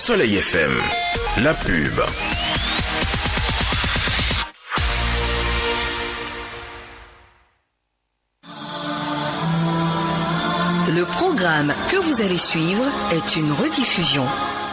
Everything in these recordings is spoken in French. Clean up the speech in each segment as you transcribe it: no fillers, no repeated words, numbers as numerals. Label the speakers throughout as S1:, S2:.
S1: Soleil FM, la pub.
S2: Le programme que vous allez suivre est une rediffusion.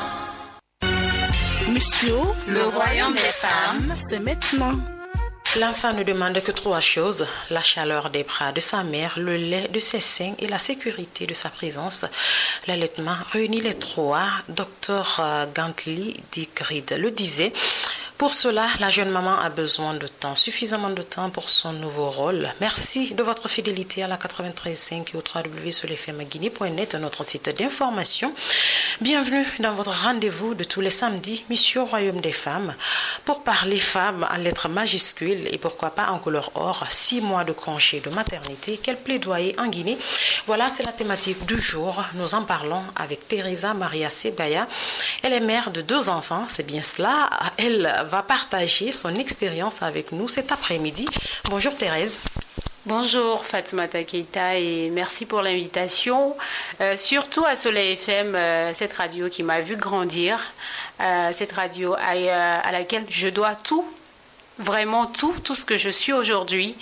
S3: Monsieur, le royaume des femmes, c'est maintenant.
S4: L'enfant ne demande que trois choses, la chaleur des bras de sa mère, le lait de ses seins et la sécurité de sa présence. L'allaitement réunit les trois. Dr Gantley Digrid le disait. Pour cela, la jeune maman a besoin de temps, suffisamment de temps pour son nouveau rôle. Merci de votre fidélité à la 93.5 et au www.solefmguinée.net, notre site d'information. Bienvenue dans votre rendez-vous de tous les samedis, Mission Royaume des femmes, pour parler femmes en lettres majuscules et pourquoi pas en couleur or, 6 mois de congé de maternité, quel plaidoyer en Guinée. Voilà, c'est la thématique du jour. Nous en parlons avec Teresa Maria Sebaya. Elle est mère de 2 enfants, c'est bien cela. Elle va partager son expérience avec nous cet après-midi. Bonjour Thérèse.
S5: Bonjour Fatoumata Keita et merci pour l'invitation. Surtout à Soleil FM, cette radio qui m'a vu grandir, cette radio à laquelle je dois tout, vraiment tout ce que je suis aujourd'hui.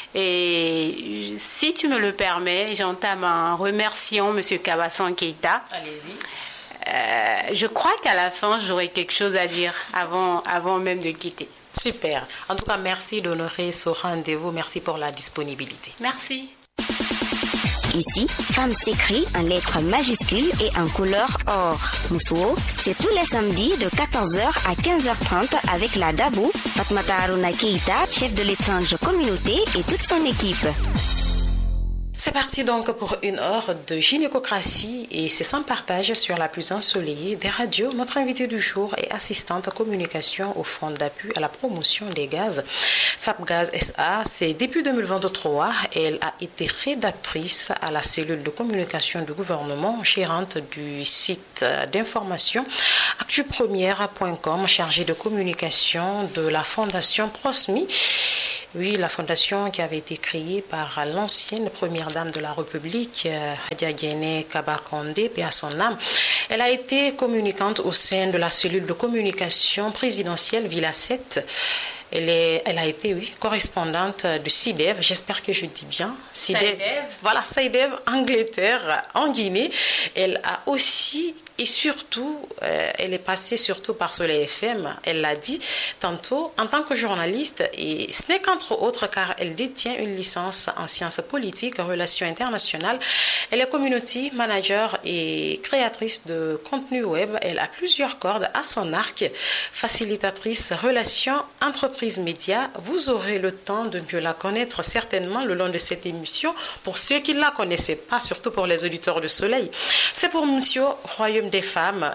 S5: Et si tu me le permets, j'entame en remerciant M. Kabassan Keita.
S4: Allez-y.
S5: Je crois qu'à la fin, j'aurai quelque chose à dire avant même de quitter.
S4: Super. En tout cas, merci d'honorer ce rendez-vous. Merci pour la disponibilité.
S5: Merci.
S6: Ici, femme s'écrit en lettres majuscules et en couleur or. Moussouo, c'est tous les samedis de 14h à 15h30 avec la Dabou, Fatmata Aruna Keita, chef de l'étrange communauté et toute son équipe.
S4: C'est parti donc pour 1 heure de gynécocratie et c'est sans partage sur la plus ensoleillée des radios. Notre invitée du jour est assistante communication au Fonds d'appui à la promotion des gaz, FAPGaz SA. C'est depuis 2023. Elle a été rédactrice à la cellule de communication du gouvernement, gérante du site d'information actupremière.com, chargée de communication de la fondation Prosmi. Oui, la fondation qui avait été créée par l'ancienne première dame de la République, Hadia Guéné Kaba-Kondé, paix à son âme. Elle a été communicante au sein de la cellule de communication présidentielle Villa 7. Elle a été, correspondante de SIDEV, j'espère que je dis bien. SIDEV. Voilà, SIDEV, Angleterre, en Guinée. Elle a aussi et surtout, elle est passée surtout par Soleil FM, elle l'a dit tantôt, en tant que journaliste, et ce n'est qu'entre autres car elle détient une licence en sciences politiques, en relations internationales. Elle est community manager et créatrice de contenu web. Elle a plusieurs cordes à son arc, facilitatrice relations entreprises médias. Vous aurez le temps de mieux la connaître certainement le long de cette émission pour ceux qui ne la connaissaient pas, surtout pour les auditeurs de Soleil. C'est pour Monsieur Royaume des femmes.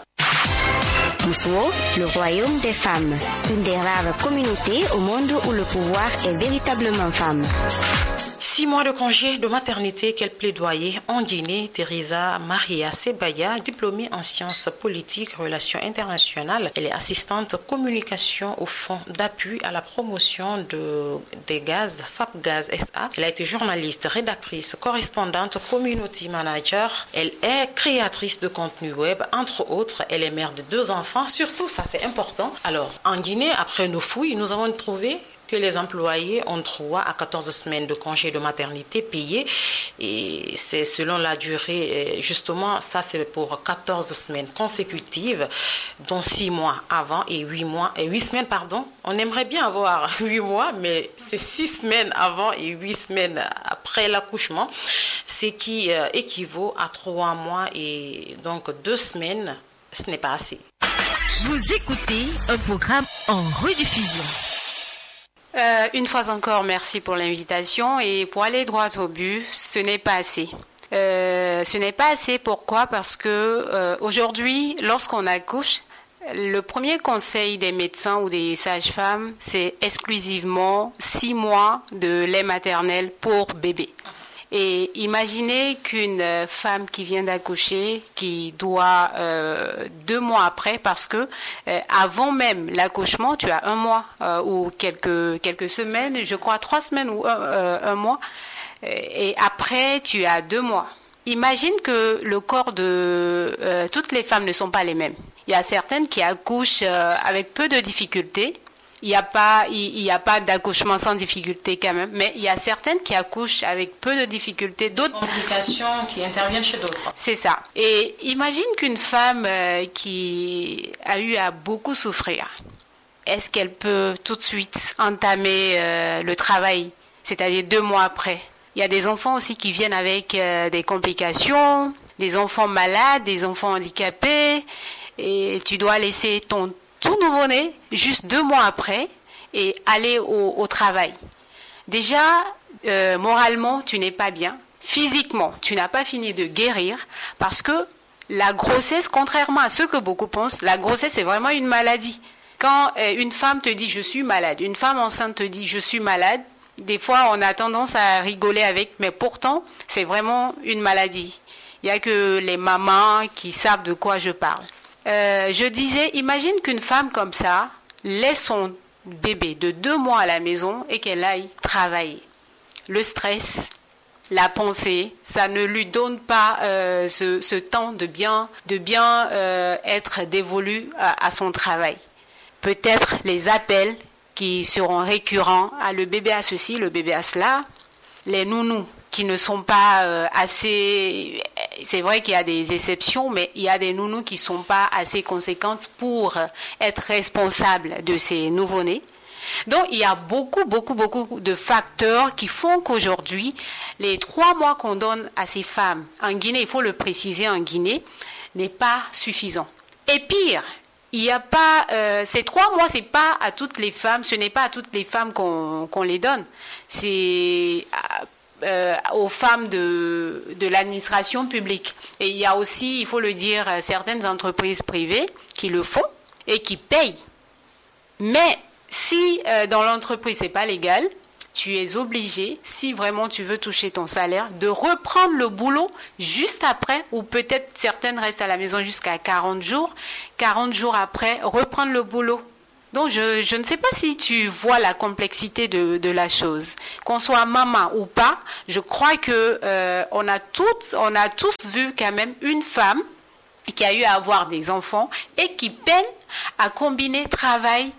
S6: Moussouo, le royaume des femmes, une des rares communautés au monde où le pouvoir est véritablement femme.
S4: 6 mois de congé de maternité, quel plaidoyer en Guinée. Teresa Maria Sebaya, diplômée en sciences politiques, relations internationales. Elle est assistante communication au Fonds d'appui à la promotion des gaz, FAPGaz SA. Elle a été journaliste, rédactrice, correspondante, community manager. Elle est créatrice de contenu web, entre autres. Elle est mère de 2 enfants, surtout, ça c'est important. Alors, en Guinée, après nos fouilles, nous avons trouvé que les employés ont 3 à 14 semaines de congé de maternité payés et c'est selon la durée, justement, ça c'est pour 14 semaines consécutives, dont 6 mois avant et 8 semaines, pardon. On aimerait bien avoir 8 mois, mais c'est 6 semaines avant et 8 semaines après l'accouchement, ce qui équivaut à 3 mois et donc 2 semaines, ce n'est pas assez.
S2: Vous écoutez un programme en rediffusion.
S5: Une fois encore, merci pour l'invitation et pour aller droit au but, ce n'est pas assez. Ce n'est pas assez, pourquoi ? Parce que aujourd'hui, lorsqu'on accouche, le premier conseil des médecins ou des sages-femmes, c'est exclusivement 6 mois de lait maternel pour bébé. Et imaginez qu'une femme qui vient d'accoucher, qui doit 2 mois après, parce que avant même l'accouchement, tu as 1 mois ou quelques semaines, je crois 3 semaines ou un mois, et après tu as 2 mois. Imagine que le corps de toutes les femmes ne sont pas les mêmes. Il y a certaines qui accouchent avec peu de difficultés. Il n'y a pas d'accouchement sans difficulté quand même, mais il y a certaines qui accouchent avec peu de difficultés, d'autres
S4: complications qui interviennent chez d'autres.
S5: C'est ça. Et imagine qu'une femme qui a eu à beaucoup souffrir, est-ce qu'elle peut tout de suite entamer le travail, c'est-à-dire 2 mois après? Il y a des enfants aussi qui viennent avec des complications, des enfants malades, des enfants handicapés, et tu dois laisser ton tout nouveau-né juste 2 mois après et aller au travail. Déjà, moralement, tu n'es pas bien. Physiquement, tu n'as pas fini de guérir parce que la grossesse, contrairement à ce que beaucoup pensent, la grossesse est vraiment une maladie. Quand une femme te dit « je suis malade », une femme enceinte te dit « je suis malade », des fois on a tendance à rigoler avec, mais pourtant c'est vraiment une maladie. Il n'y a que les mamans qui savent de quoi je parle. Je disais, imagine qu'une femme comme ça laisse son bébé de 2 mois à la maison et qu'elle aille travailler. Le stress, la pensée, ça ne lui donne pas ce temps de bien être dévolu à son travail. Peut-être les appels qui seront récurrents, le bébé a ceci, le bébé a cela, les nounous qui ne sont pas assez... C'est vrai qu'il y a des exceptions, mais il y a des nounous qui ne sont pas assez conséquentes pour être responsables de ces nouveau-nés. Donc, il y a beaucoup de facteurs qui font qu'aujourd'hui, les 3 mois qu'on donne à ces femmes, en Guinée, il faut le préciser, en Guinée, n'est pas suffisant. Et pire, il n'y a pas... ces 3 mois, c'est pas à toutes les femmes, ce n'est pas à toutes les femmes qu'on les donne. C'est... aux femmes de l'administration publique. Et il y a aussi, il faut le dire, certaines entreprises privées qui le font et qui payent. Mais si dans l'entreprise c'est pas légal, tu es obligé, si vraiment tu veux toucher ton salaire, de reprendre le boulot juste après, ou peut-être certaines restent à la maison jusqu'à 40 jours. 40 jours après, reprendre le boulot. Donc, je ne sais pas si tu vois la complexité de la chose. Qu'on soit maman ou pas, je crois que on a tous vu quand même une femme qui a eu à avoir des enfants et qui peine à combiner travail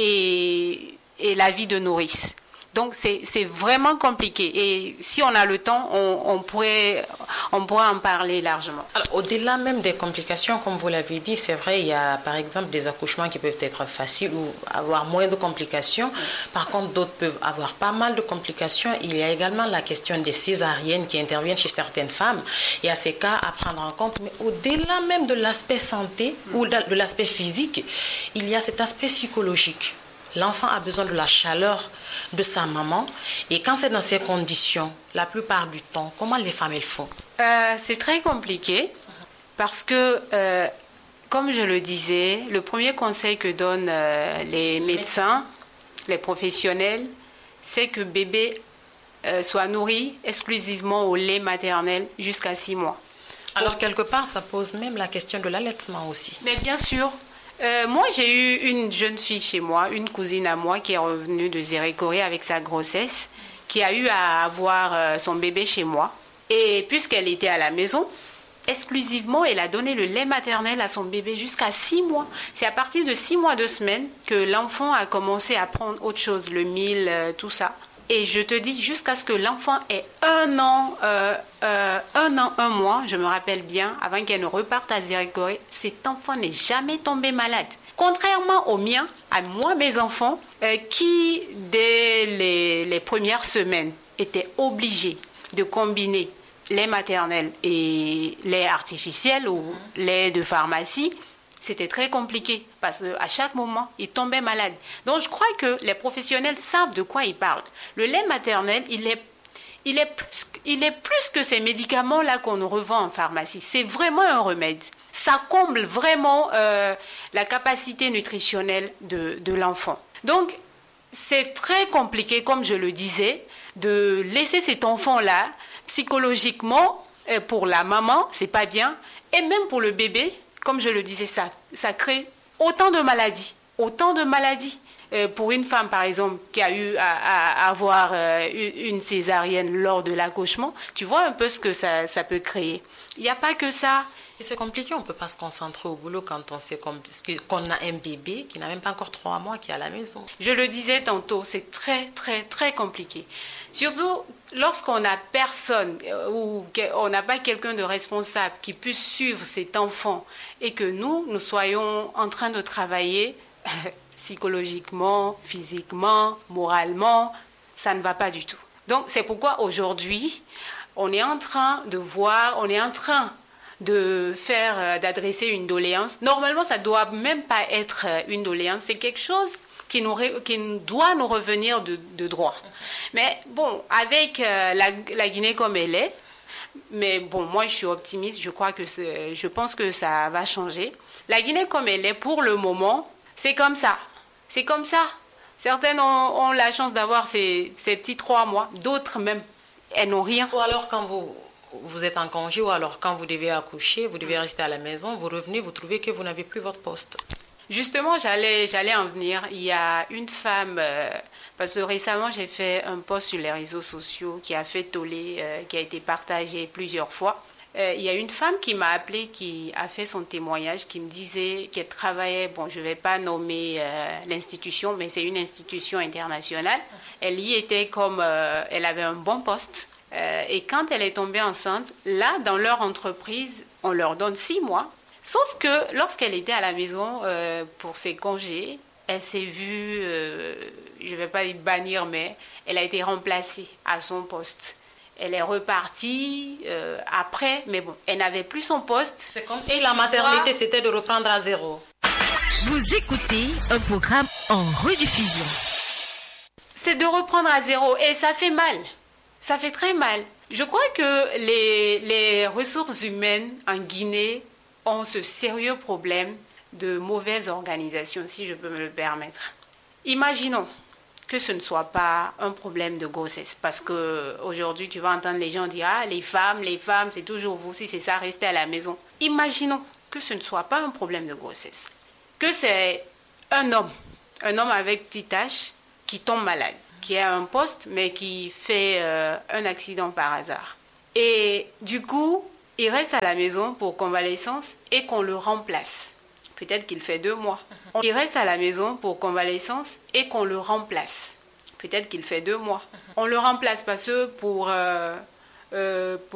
S5: et la vie de nourrice. Donc, c'est vraiment compliqué. Et si on a le temps, on pourrait en parler largement.
S4: Alors, au-delà même des complications, comme vous l'avez dit, c'est vrai, il y a par exemple des accouchements qui peuvent être faciles ou avoir moins de complications. Par contre, d'autres peuvent avoir pas mal de complications. Il y a également la question des césariennes qui interviennent chez certaines femmes. Il y a ces cas à prendre en compte. Mais au-delà même de l'aspect santé ou de l'aspect physique, il y a cet aspect psychologique. L'enfant a besoin de la chaleur de sa maman. Et quand c'est dans ces conditions, la plupart du temps, comment les femmes elles font?
S5: C'est très compliqué parce que, comme je le disais, le premier conseil que donnent les médecins, les professionnels, c'est que bébé soit nourri exclusivement au lait maternel jusqu'à 6 mois.
S4: Alors, quelque part, ça pose même la question de l'allaitement aussi.
S5: Mais bien sûr. Moi, j'ai eu une jeune fille chez moi, une cousine à moi qui est revenue de Zérékoré avec sa grossesse, qui a eu à avoir son bébé chez moi. Et puisqu'elle était à la maison, exclusivement, elle a donné le lait maternel à son bébé jusqu'à 6 mois. C'est à partir de 6 mois, 2 semaines que l'enfant a commencé à prendre autre chose, le mil, tout ça. Et je te dis, jusqu'à ce que l'enfant ait 1 an, 1 mois, je me rappelle bien, avant qu'elle ne reparte à Zérékoré, cet enfant n'est jamais tombé malade. Contrairement aux miens, à moi, mes enfants, qui, dès les premières semaines, étaient obligés de combiner lait maternel et lait artificiel ou lait de pharmacie, c'était très compliqué parce qu'à chaque moment, ils tombaient malades. Donc, je crois que les professionnels savent de quoi ils parlent. Le lait maternel, il est plus que ces médicaments-là qu'on nous revend en pharmacie. C'est vraiment un remède. Ça comble vraiment la capacité nutritionnelle de l'enfant. Donc, c'est très compliqué, comme je le disais, de laisser cet enfant-là psychologiquement, pour la maman, c'est pas bien, et même pour le bébé. Comme je le disais, ça crée autant de maladies. pour une femme, par exemple, qui a eu à avoir une césarienne lors de l'accouchement, tu vois un peu ce que ça peut créer. Il n'y a pas que ça.
S4: Et c'est compliqué, on ne peut pas se concentrer au boulot quand on sait qu'on a un bébé qui n'a même pas encore 3 mois qui est à la maison.
S5: Je le disais tantôt, c'est très, très, très compliqué. Surtout lorsqu'on n'a personne ou on n'a pas quelqu'un de responsable qui puisse suivre cet enfant et que nous soyons en train de travailler psychologiquement, physiquement, moralement, ça ne va pas du tout. Donc c'est pourquoi aujourd'hui, on est en train d'adresser une doléance. Normalement, ça ne doit même pas être une doléance, c'est quelque chose qui doit nous revenir de droit. Mais bon, avec la Guinée comme elle est, mais bon, moi je suis optimiste, je pense que ça va changer. La Guinée comme elle est, pour le moment, c'est comme ça. C'est comme ça. Certaines ont la chance d'avoir ces petits 3 mois, d'autres même, elles n'ont rien.
S4: Ou alors quand vous êtes en congé, ou alors quand vous devez accoucher, vous devez rester à la maison, vous revenez, vous trouvez que vous n'avez plus votre poste.
S5: Justement, j'allais en venir. Il y a une femme, parce que récemment j'ai fait un post sur les réseaux sociaux qui a fait toller, qui a été partagé plusieurs fois. Il y a une femme qui m'a appelée, qui a fait son témoignage, qui me disait qu'elle travaillait, bon, je ne vais pas nommer l'institution, mais c'est une institution internationale. Elle y était elle avait un bon poste. Et quand elle est tombée enceinte, là, dans leur entreprise, on leur donne 6 mois. Sauf que lorsqu'elle était à la maison pour ses congés, elle s'est vue, je ne vais pas dire bannir, mais elle a été remplacée à son poste. Elle est repartie après, mais bon, elle n'avait plus son poste.
S4: C'est comme si la maternité, c'était de reprendre à zéro.
S2: Vous écoutez un programme en rediffusion.
S5: C'est de reprendre à zéro et ça fait mal. Ça fait très mal. Je crois que les ressources humaines en Guinée ont ce sérieux problème de mauvaise organisation, si je peux me le permettre. Imaginons que ce ne soit pas un problème de grossesse, parce qu'aujourd'hui, tu vas entendre les gens dire « Ah, les femmes, c'est toujours vous, si c'est ça, restez à la maison. » Imaginons que ce ne soit pas un problème de grossesse, que c'est un homme avec petite H qui tombe malade, qui a un poste, mais qui fait un accident par hasard. Et du coup, il reste à la maison pour convalescence et qu'on le remplace. Peut-être qu'il fait 2 mois. Il reste à la maison pour convalescence et qu'on le remplace. Peut-être qu'il fait 2 mois. On le remplace parce que pour